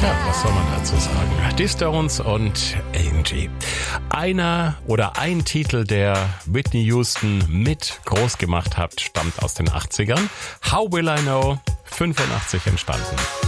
Tja, was soll man dazu sagen? Die Stones und Angie. Ein Titel, der Whitney Houston mit groß gemacht hat, stammt aus den 80ern. How Will I Know? 85 entstanden.